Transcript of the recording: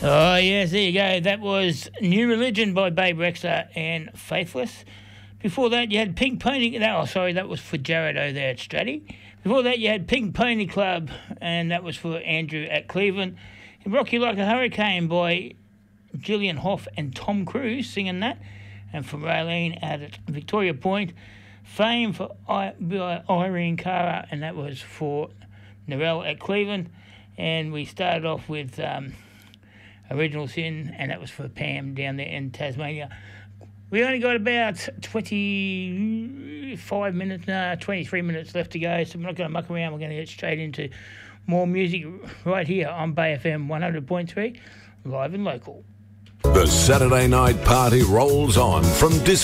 Oh, yes, there you go. That was New Religion by Babe Rexha and Faithless. Before that, you had Pink Pony... Oh, sorry, that was for Jared O there at Stratty. Before that, you had Pink Pony Club, and that was for Andrew at Cleveland. Rock You Like a Hurricane by Gillian Hoff and Tom Cruise singing that. And for Raylene at Victoria Point, Fame by Irene Cara, and that was for Narelle at Cleveland. And we started off with Original Sin, and that was for Pam down there in Tasmania. We only got about 23 minutes left to go, so we're not going to muck around. We're going to get straight into more music right here on Bay FM 100.3, live and local. The Saturday night party rolls on from